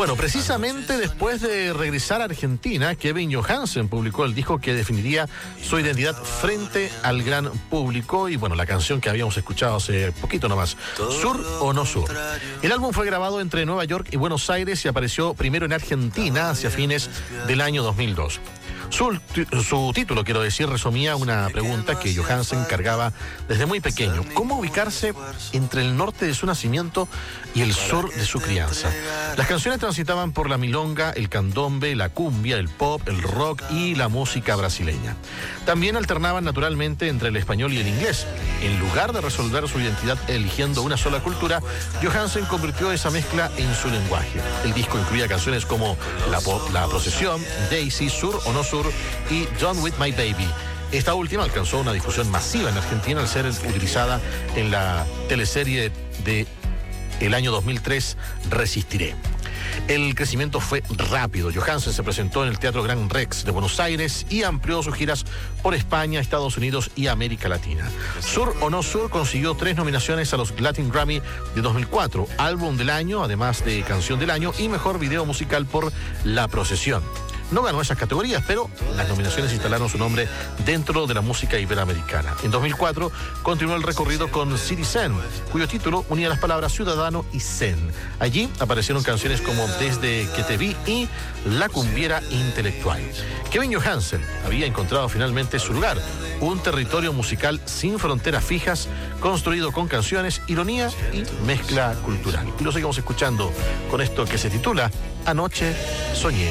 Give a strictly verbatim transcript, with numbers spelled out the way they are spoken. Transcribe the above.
Bueno, precisamente después de regresar a Argentina, Kevin Johansen publicó el disco que definiría su identidad frente al gran público y bueno, la canción que habíamos escuchado hace poquito nomás, Sur o No Sur. El álbum fue grabado entre Nueva York y Buenos Aires y apareció primero en Argentina hacia fines del año dos mil dos. Su, su título, quiero decir, resumía una pregunta que Johansen cargaba desde muy pequeño. ¿Cómo ubicarse entre el norte de su nacimiento y el sur de su crianza? Las canciones transitaban por la milonga, el candombe, la cumbia, el pop, el rock y la música brasileña. También alternaban naturalmente entre el español y el inglés. En lugar de resolver su identidad eligiendo una sola cultura, Johansen convirtió esa mezcla en su lenguaje. El disco incluía canciones como La, Pop, La Procesión, Daisy, Sur o No Sur y Done With My Baby. Esta última alcanzó una difusión masiva en Argentina al ser utilizada en la teleserie de el año dos mil tres, Resistiré. El crecimiento fue rápido. Johansen se presentó en el Teatro Gran Rex de Buenos Aires y amplió sus giras por España, Estados Unidos y América Latina. Sur o No Sur consiguió tres nominaciones a los Latin Grammy de dos mil cuatro, Álbum del Año, además de Canción del Año y Mejor Video Musical por La Procesión. No ganó esas categorías, pero las nominaciones instalaron su nombre dentro de la música iberoamericana. En dos mil cuatro continuó el recorrido con Citizen, cuyo título unía las palabras ciudadano y zen. Allí aparecieron canciones como Desde que te vi y La cumbiera intelectual. Kevin Johansen había encontrado finalmente su lugar, un territorio musical sin fronteras fijas, construido con canciones, ironía y mezcla cultural. Y lo seguimos escuchando con esto que se titula Anoche soñé